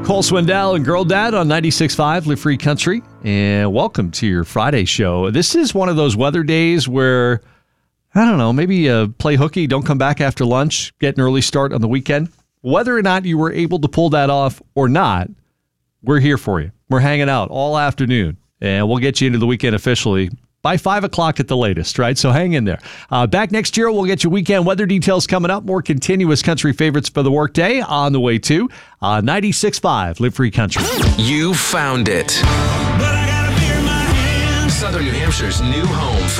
Cole Swindell and Girl Dad on 96.5 Live Free Country. And welcome to your Friday show. This is one of those weather days where, I don't know, maybe play hooky, don't come back after lunch, get an early start on the weekend. Whether or not you were able to pull that off or not, we're here for you. We're hanging out all afternoon, and we'll get you into the weekend officially by 5 o'clock at the latest, right? So hang in there. Back next year, we'll get you weekend weather details coming up. More continuous country favorites for the workday on the way too. 96.5 Live Free Country. You found it. Southern New Hampshire's new home for